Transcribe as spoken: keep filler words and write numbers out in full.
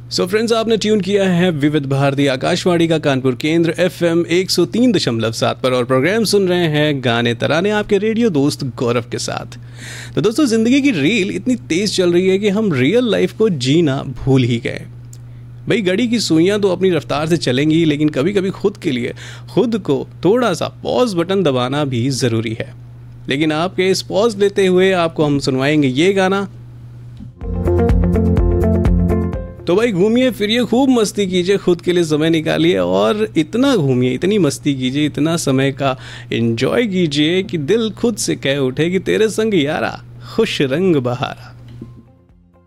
सो so friends, आपने tune किया है विविध भारती आकाशवाणी का कानपुर केंद्र एफ एम एक सौ तीन दशमलव सात पर और प्रोग्राम सुन रहे हैं गाने तराने आपके रेडियो दोस्त गौरव के साथ। तो दोस्तों, ज़िंदगी की रील इतनी तेज़ चल रही है कि हम रियल लाइफ को जीना भूल ही गए। भाई, घड़ी की सुइयाँ तो अपनी रफ्तार से चलेंगी, लेकिन कभी कभी खुद के लिए खुद को थोड़ा सा पॉज बटन दबाना भी ज़रूरी है। लेकिन आपके इस पॉज लेते हुए आपको हम सुनवाएंगे ये गाना। तो भाई, घूमिए फिरिए, खूब मस्ती कीजिए, खुद के लिए समय निकालिए और इतना घूमिए, इतनी मस्ती कीजिए, इतना समय का एंजॉय कीजिए कि दिल खुद से कह उठे कि तेरे संग यारा खुश रंग बहारा।